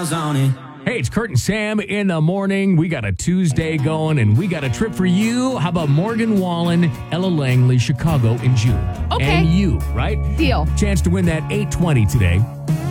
miles on it. Hey, it's Kurt and Sam in the morning. We got a Tuesday going, and we got a trip for you. How about Morgan Wallen, Ella Langley, Chicago in June? Okay. And you, right? Deal. Chance to win that $820 today.